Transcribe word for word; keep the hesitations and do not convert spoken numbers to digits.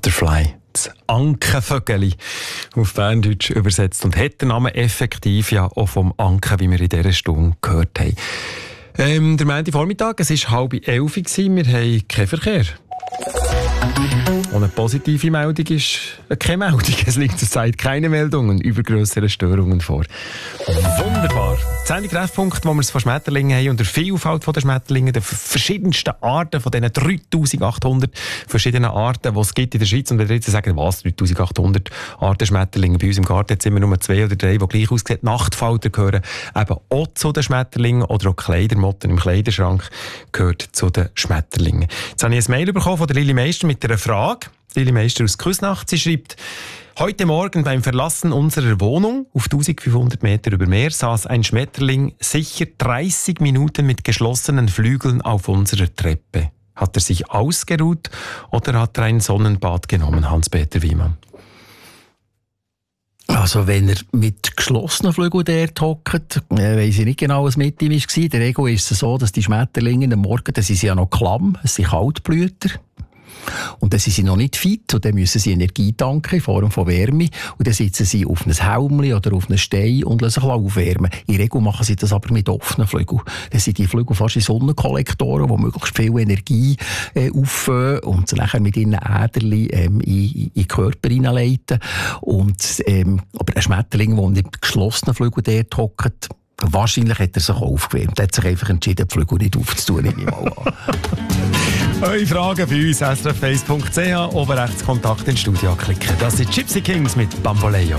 Butterfly, das Ankenvögeli, auf Berndeutsch übersetzt. Und hat den Namen effektiv ja auch vom Anken, wie wir in dieser Stunde gehört haben. Ähm, der Montagvormittag, es war halb elf, wir haben keinen Verkehr. Und eine positive Meldung ist keine Meldung. Es liegt zurzeit keine Meldungen über grössere Störungen vor. Wunderbar. Die Sendung Treffpunkt, wo wir es von Schmetterlingen haben und der Vielfalt der Schmetterlinge, der verschiedensten Arten, von diesen dreitausendachthundert verschiedenen Arten, die es gibt in der Schweiz. Und wenn ihr jetzt sagen, was, dreitausendachthundert Arten Schmetterlinge, bei uns im Garten jetzt sind wir nur zwei oder drei, die gleich aussehen. Nachtfalter gehören eben auch zu den Schmetterlingen oder auch Kleidermotten im Kleiderschrank gehört zu den Schmetterlingen. Jetzt habe ich ein Mail bekommen von der Lili Meister mit einer Frage. Lili Meister aus Küsnacht, sie schreibt: Heute Morgen beim Verlassen unserer Wohnung auf eintausendfünfhundert Meter über Meer saß ein Schmetterling sicher dreißig Minuten mit geschlossenen Flügeln auf unserer Treppe. Hat er sich ausgeruht oder hat er ein Sonnenbad genommen, Hans-Peter Wiemann? Also wenn er mit geschlossenen Flügeln dort hockt, äh, weiss ich nicht genau, was mit ihm war. In der Regel ist es so, dass die Schmetterlinge am Morgen, das sind ja noch klamm, es sind Kaltblüter. Und dann sind sie noch nicht fit und dann müssen sie Energie tanken in Form von Wärme und dann sitzen sie auf einem Helmchen oder auf einem Stein und lassen sich aufwärmen. In der Regel machen sie das aber mit offenen Flügeln. Dann sind die Flügel fast wie Sonnenkollektoren, die möglichst viel Energie äh, auffangen und sie nachher mit ihren Äderchen ähm, in, in den Körper hineinleiten. Und, ähm, aber ein Schmetterling, der mit geschlossenen Flügeln dort hockt, wahrscheinlich hat er sich aufgewärmt. Er hat sich einfach entschieden, die Flügel nicht aufzutun, nehme ich mal an. Eure Fragen bei uns, s r f eins punkt c h, oben rechts Kontakt ins Studio klicken. Das sind Gypsy Kings mit Bamboleo.